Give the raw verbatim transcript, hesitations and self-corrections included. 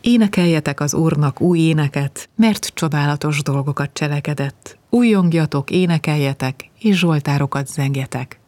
Énekeljetek az Úrnak új éneket, mert csodálatos dolgokat cselekedett. Újjongjatok, énekeljetek, és zsoltárokat zengjetek.